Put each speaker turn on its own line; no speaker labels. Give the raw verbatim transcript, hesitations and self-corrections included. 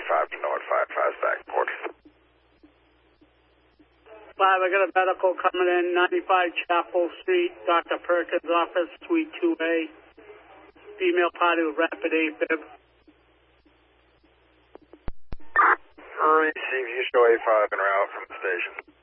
five to North five five Backport.
Five, I got a medical coming in, ninety-five Chapel Street, Doctor Perkins' office, Suite two A. Female party with rapid AFib.
Receive, you show A five en route from the station.